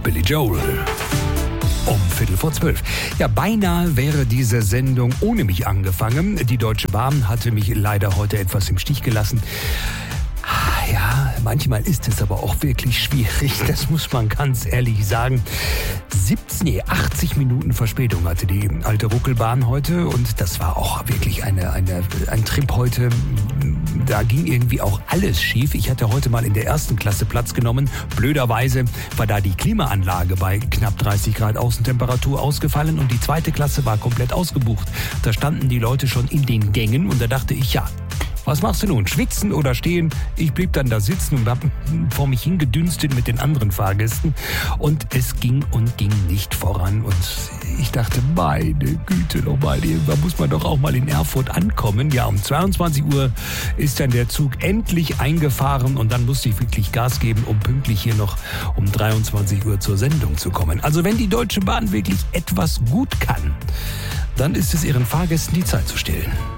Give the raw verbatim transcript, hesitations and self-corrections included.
Billy Joel. Um Viertel vor zwölf. Ja, beinahe wäre diese Sendung ohne mich angefangen. Die Deutsche Bahn hatte mich leider heute etwas im Stich gelassen. Ja, manchmal ist es aber auch wirklich schwierig, das muss man ganz ehrlich sagen. siebzehn, nee, achtzig Minuten Verspätung hatte die alte Ruckelbahn heute und das war auch wirklich eine, eine, ein Trip heute. Da ging irgendwie auch alles schief. Ich hatte heute mal in der ersten Klasse Platz genommen. Blöderweise war da die Klimaanlage bei knapp dreißig Grad Außentemperatur ausgefallen und die zweite Klasse war komplett ausgebucht. Da standen die Leute schon in den Gängen und da dachte ich, ja, was machst du nun? Schwitzen oder stehen? Ich blieb dann da sitzen und hab vor mich hingedünstet mit den anderen Fahrgästen. Und es ging und ging nicht voran. Und ich dachte, meine Güte, nochmal, da muss man doch auch mal in Erfurt ankommen. Ja, um zweiundzwanzig Uhr ist dann der Zug endlich eingefahren. Und dann musste ich wirklich Gas geben, um pünktlich hier noch um dreiundzwanzig Uhr zur Sendung zu kommen. Also wenn die Deutsche Bahn wirklich etwas gut kann, dann ist es ihren Fahrgästen die Zeit zu stehlen.